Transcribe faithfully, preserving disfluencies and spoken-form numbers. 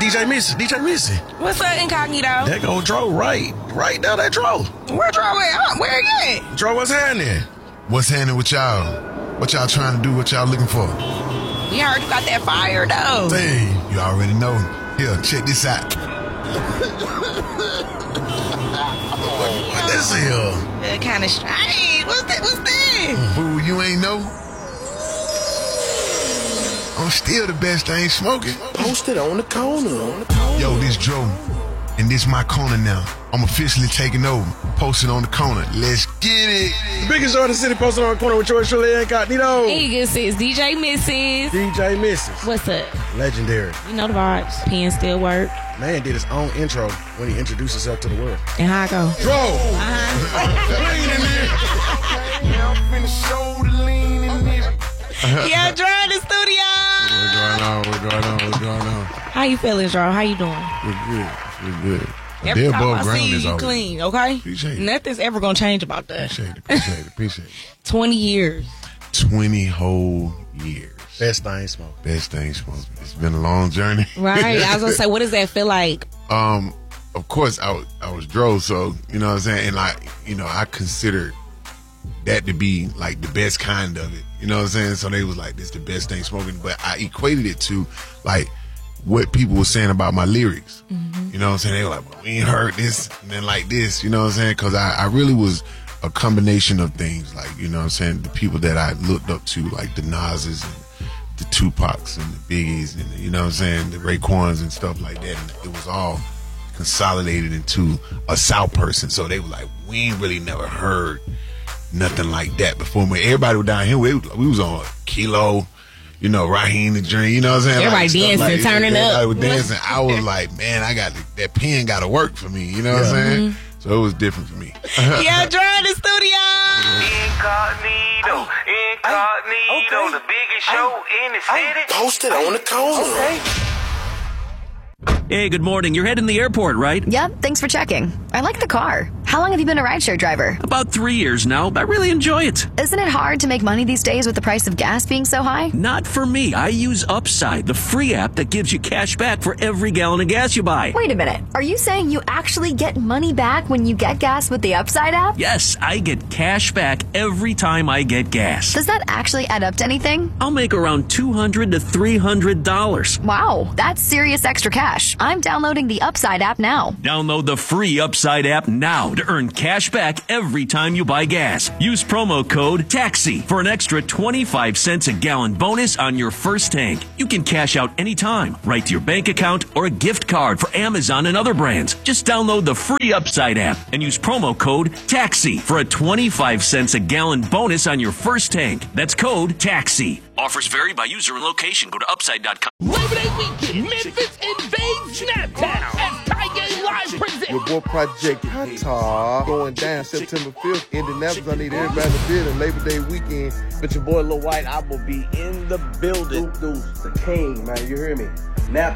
D J Missy. D J Missy. What's up, Incognito? That go Dro right. Right down that Dro. Where Dro at? Where you at? Dro, what's happening? What's happening with y'all? What y'all trying to do? What y'all looking for? We heard you got that fire, though. Hey, you already know. Here, check this out. What this here? That kind of strange. What's that? What's this? Boo, you ain't know? I'm still the best thing smoking. Posted on the corner. Yo, this Dro, and this my corner now. I'm officially taking over. Posted on the corner. Let's get it. The biggest show in the city, posted on the corner with yours truly, Incognito. Eagles is D J Missus. D J Missus. What's up? Legendary. You know the vibes. Pen still work. Man did his own intro when he introduced himself to the world. And how I go? Dro! Uh-huh. Yeah, Dro in the studio. What's going on? What's going on? What's going on? How you feeling, Dro? How you doing? We're good. We're good. Every They're time above I ground see you, is you always- clean, okay? Appreciate it. Nothing's ever gonna change about that. Appreciate it. Appreciate it. Appreciate it. Twenty years. twenty whole years. Best thing smoking. Best thing smoking. It's been a long journey. Right. I was gonna say, what does that feel like? Um, of course, I was, I was Dro, so, you know what I'm saying? And, like, you know, I considered that to be, like, the best kind of it. You know what I'm saying? So they was like, this the best thing smoking. But I equated it to, like, what people were saying about my lyrics. Mm-hmm. You know what I'm saying? They were like, well, we ain't heard this and then like this. You know what I'm saying? Because I, I really was a combination of things. Like, you know what I'm saying? The people that I looked up to, like the Nas's and the Tupacs and the Biggies and, the, you know what I'm saying? The Raekwons and stuff like that. And it was all consolidated into a South person. So they were like, we ain't really never heard nothing like that before. When everybody was down here, we, we was on Kilo, you know, Raheem the Dream, you know what I'm saying? Everybody like, dancing, like, turning yeah, up. I was dancing. I was like, man, I got to, that pen got to work for me, you know what I'm saying? So it was different for me. Yeah, Dro in the studio. Incognito, Incognito, okay. the biggest show in the city. Posted on the corner. Okay. Hey, good morning. You're heading to the airport, right? Yep, thanks for checking. I like the car. How long have you been a rideshare driver? About three years now. I really enjoy it. Isn't it hard to make money these days with the price of gas being so high? Not for me. I use Upside, the free app that gives you cash back for every gallon of gas you buy. Wait a minute. Are you saying you actually get money back when you get gas with the Upside app? Yes, I get cash back every time I get gas. Does that actually add up to anything? I'll make around two hundred to three hundred dollars. Wow, that's serious extra cash. I'm downloading the Upside app now. Download the free Upside app now to earn cash back every time you buy gas. Use promo code TAXI for an extra twenty-five cents a gallon bonus on your first tank. You can cash out anytime, right to your bank account or a gift card for Amazon and other brands. Just download the free Upside app and use promo code TAXI for a twenty-five cents a gallon bonus on your first tank. That's code TAXI. Offers vary by user and location. Go to upside dot com. Labor Day weekend, Memphis invades Snaptown as Ty Game Live presents. Your boy Project Qatar going down September fifth. Indianapolis, I need everybody to be there. Labor Day weekend. But your boy Lil White, I will be in the building. Deuce, the king, man. You hear me? Nap